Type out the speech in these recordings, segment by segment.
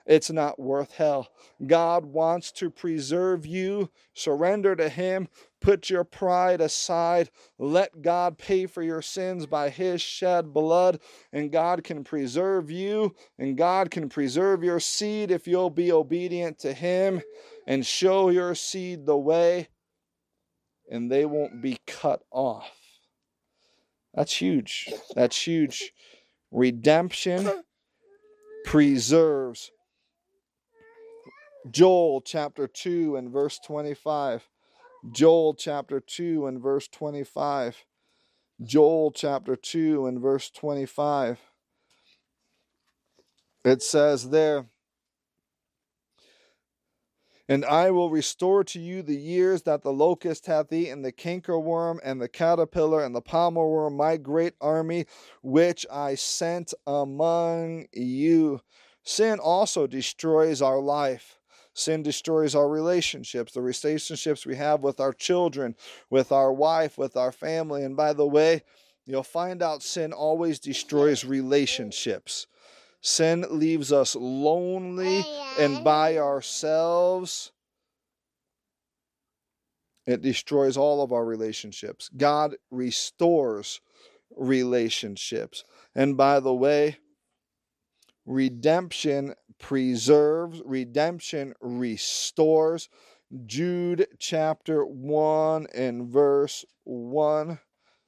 it's not worth hell. God wants to preserve you. Surrender to Him. Put your pride aside. Let God pay for your sins by His shed blood, and God can preserve you, and God can preserve your seed if you'll be obedient to Him and show your seed the way, and they won't be cut off. That's huge. That's huge. Redemption preserves. Joel chapter 2 and verse 25. Joel chapter 2 and verse 25. Joel chapter 2 and verse 25. It says there, "And I will restore to you the years that the locust hath eaten, the cankerworm and the caterpillar and the palmer worm, my great army, which I sent among you." Sin also destroys our life. Sin destroys our relationships, the relationships we have with our children, with our wife, with our family. And by the way, you'll find out sin always destroys relationships. Sin leaves us lonely and by ourselves. It destroys all of our relationships. God restores relationships. And by the way, redemption preserves, redemption restores. Jude chapter 1 and verse 1.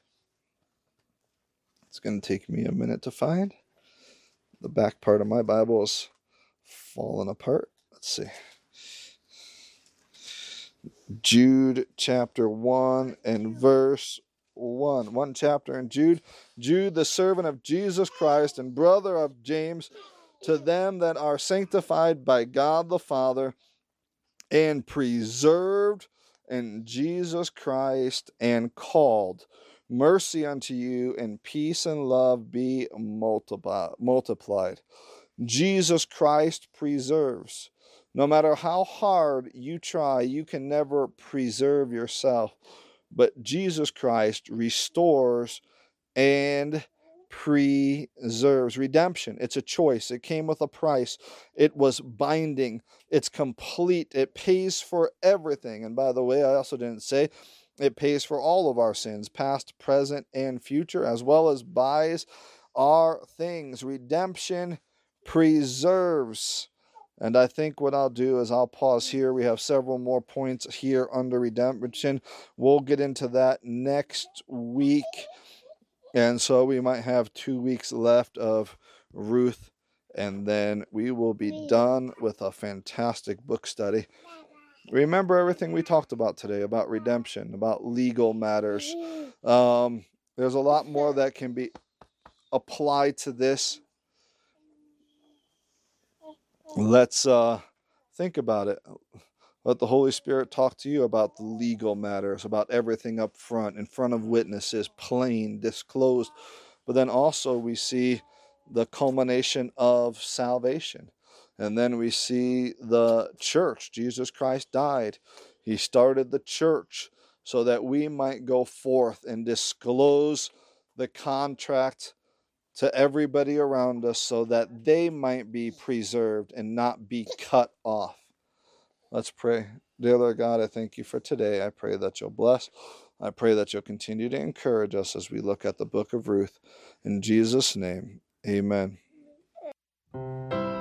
It's going to take me a minute to find. The back part of my Bible is falling apart. Let's see. Jude chapter 1 and verse 1. One chapter in Jude. Jude, the servant of Jesus Christ and brother of James, to them that are sanctified by God the Father and preserved in Jesus Christ and called, mercy unto you and peace and love be multiplied. Jesus Christ preserves. No matter how hard you try, you can never preserve yourself. But Jesus Christ restores and preserves. Redemption, it's a choice. It came with a price. It was binding. It's complete. It pays for everything. And by the way, I also didn't say it pays for all of our sins, past, present, and future, as well as buys our things. Redemption preserves. And I think what I'll do is I'll pause here. We have several more points here under redemption. We'll get into that next week. And so we might have 2 weeks left of Ruth, and then we will be done with a fantastic book study. Remember everything we talked about today about redemption, about legal matters. There's a lot more that can be applied to this. Let's think about it. Let the Holy Spirit talk to you about the legal matters, about everything up front, in front of witnesses, plain, disclosed. But then also we see the culmination of salvation. And then we see the church. Jesus Christ died. He started the church so that we might go forth and disclose the contract to everybody around us so that they might be preserved and not be cut off. Let's pray. Dear Lord God, I thank you for today. I pray that you'll bless. I pray that you'll continue to encourage us as we look at the book of Ruth. In Jesus' name, amen.